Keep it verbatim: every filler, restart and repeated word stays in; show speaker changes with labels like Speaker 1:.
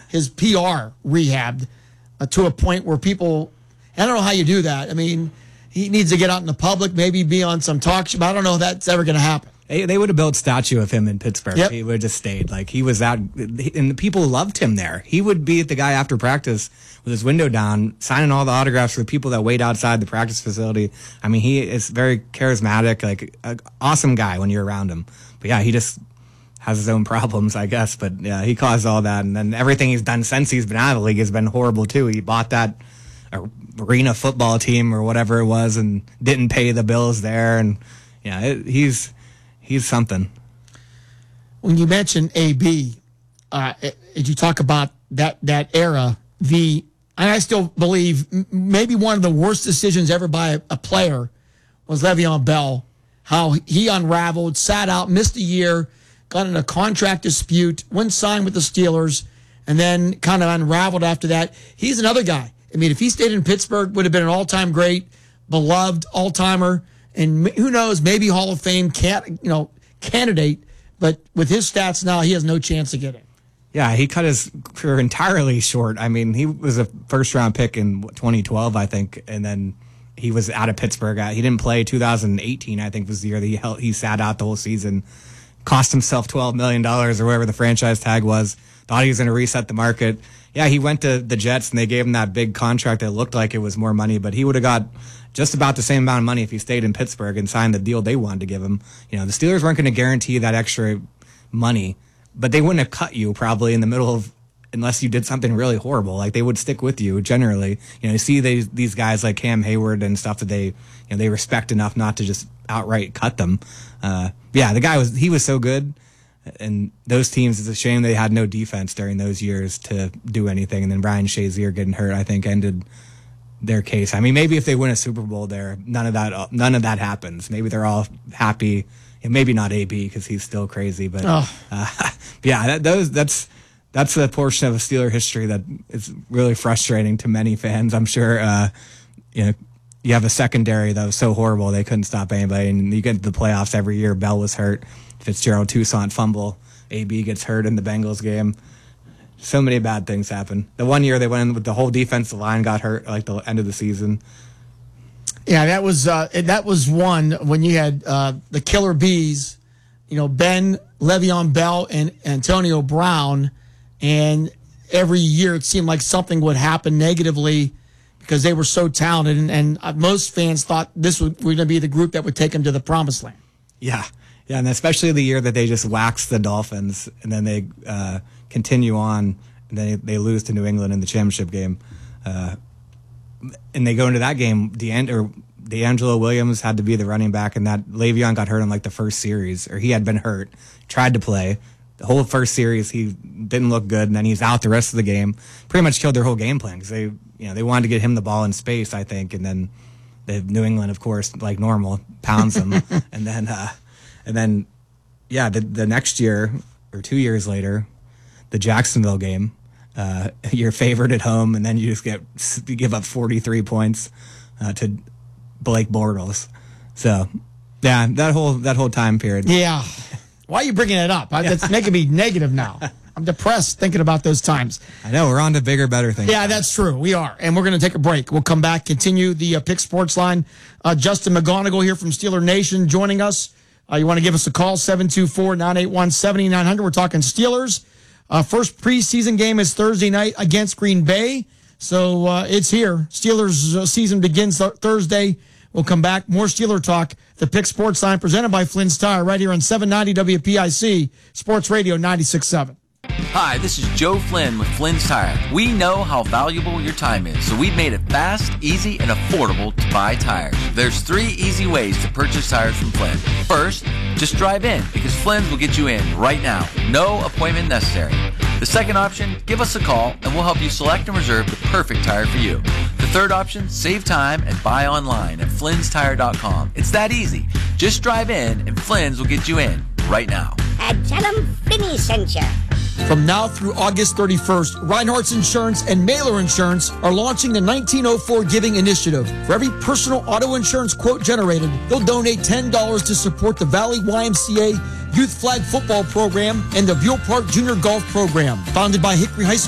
Speaker 1: his P R rehabbed uh, to a point where people, I don't know how you do that. I mean, he needs to get out in the public, maybe be on some talk show, but I don't know if that's ever going to happen.
Speaker 2: They, they would have built a statue of him in Pittsburgh.
Speaker 1: Yep.
Speaker 2: He would have just stayed. Like, he was that, and the people loved him there. He would be the guy after practice with his window down, signing all the autographs for the people that wait outside the practice facility. I mean, he is very charismatic, like, an awesome guy when you're around him. But yeah, he just has his own problems, I guess. But yeah, he caused all that. And then everything he's done since he's been out of the league has been horrible, too. He bought that arena football team or whatever it was and didn't pay the bills there. And yeah, it, he's... He's something.
Speaker 1: When you mention A B, uh, as you talk about that that era, the and I still believe m- maybe one of the worst decisions ever by a, a player was Le'Veon Bell. How he unraveled, sat out, missed a year, got in a contract dispute, went signed with the Steelers, and then kind of unraveled after that. He's another guy. I mean, if he stayed in Pittsburgh, would have been an all-time great, beloved all-timer. And who knows, maybe Hall of Fame can't, you know, candidate, but with his stats now, he has no chance to get in.
Speaker 2: Yeah, he cut his career entirely short. I mean, he was a first-round pick in twenty twelve, I think, and then he was out of Pittsburgh. He didn't play two thousand eighteen, I think, was the year that he, held, he sat out the whole season. Cost himself twelve million dollars or whatever the franchise tag was. Thought he was going to reset the market. Yeah, he went to the Jets, and they gave him that big contract that looked like it was more money, but he would have got just about the same amount of money if he stayed in Pittsburgh and signed the deal they wanted to give him. You know, the Steelers weren't going to guarantee that extra money, but they wouldn't have cut you probably in the middle of, unless you did something really horrible. Like, they would stick with you generally. You know, you see these, these guys like Cam Hayward and stuff that they, you know, they respect enough not to just outright cut them. Uh, yeah, the guy was, he was so good. And those teams, it's a shame they had no defense during those years to do anything. And then Ryan Shazier getting hurt, I think, ended their case. I mean, maybe if they win a Super Bowl there, none of that, none of that happens. Maybe they're all happy. And maybe not A B because he's still crazy. But
Speaker 1: oh.
Speaker 2: uh, yeah, that, those that's that's a portion of Steeler history that is really frustrating to many fans. I'm sure. Uh, you know, you have a secondary that was so horrible they couldn't stop anybody, and you get to the playoffs every year. Bell was hurt. Fitzgerald Toussaint fumble. A B gets hurt in the Bengals game. So many bad things happen. The one year they went in with the whole defensive line got hurt like the end of the season.
Speaker 1: Yeah, that was uh, that was one when you had uh, the Killer Bees, you know, Ben, Le'Veon Bell, and Antonio Brown, and every year it seemed like something would happen negatively because they were so talented, and, and uh, most fans thought this was going to be the group that would take them to the promised land.
Speaker 2: Yeah. Yeah, and especially the year that they just waxed the Dolphins, and then they uh, continue on, and they they lose to New England in the championship game, uh, and they go into that game. DeAng- or DeAngelo Williams had to be the running back, and that Le'Veon got hurt in like the first series, or he had been hurt, tried to play the whole first series. He didn't look good, and then he's out the rest of the game. Pretty much killed their whole game plan because they you know they wanted to get him the ball in space, I think, and then the New England, of course, like normal, pounds them, and then. Uh, And then, yeah, the the next year or two years later, the Jacksonville game, uh, you're favored at home, and then you just get you give up forty-three points uh, to Blake Bortles. So, yeah, that whole that whole time period.
Speaker 1: Yeah, why are you bringing it up? That's making me negative now. I'm depressed thinking about those times.
Speaker 2: I know, we're on to bigger, better things.
Speaker 1: Yeah, that's true. We are. And we're going to take a break. We'll come back, continue the uh, Pick Sports Line. Uh, Justin McGonigal here from Steeler Nation joining us. Uh, you want to give us a call, seven two four, nine eight one, seven nine zero zero. We're talking Steelers. Uh, first preseason game is Thursday night against Green Bay. So uh, it's here. Steelers uh, season begins th- Thursday. We'll come back. More Steeler talk. The Pick Sports Line presented by Flynn's Tire right here on seven ninety W P I C, Sports Radio ninety-six point seven.
Speaker 3: Hi, this is Joe Flynn with Flynn's Tire. We know how valuable your time is, so we've made it fast, easy, and affordable to buy tires. There's three easy ways to purchase tires from Flynn. First, just drive in, because Flynn's will get you in right now. No appointment necessary. The second option, give us a call, and we'll help you select and reserve the perfect tire for you. The third option, save time and buy online at flynns tire dot com. It's that easy. Just drive in, and Flynn's will get you in right now.
Speaker 4: And tell them Finny sent you.
Speaker 1: From now through August thirty-first, Reinhardt's Insurance and Mailer Insurance are launching the nineteen oh four Giving Initiative. For every personal auto insurance quote generated, they'll donate ten dollars to support the Valley Y M C A Youth Flag Football Program and the Buell Park Junior Golf Program. Founded by Hickory High School